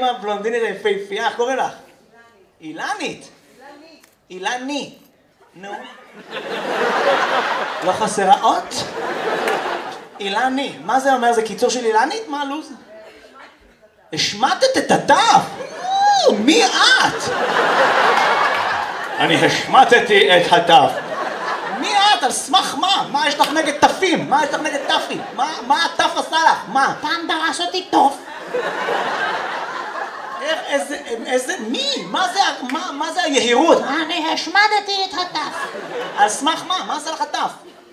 הבלונדינית היפהפייה, איך קוראים לך? אילנית. אילני. נו. לא חסרה אות? אילני. מה זה אומר? זה קיצור של אילנית? מה הלו"ז? השמטת את התף? מי את? אני השמטתי את התף. מי את? על סמך מה? מה יש לך נגד תפים? מה יש לך נגד תפים? מה התף עשה לך? מה? פעם דרש אותי טוב. מי? מה זה היהירות? אני השמדתי את הטף. על סמך מה? מה עשה לך התף?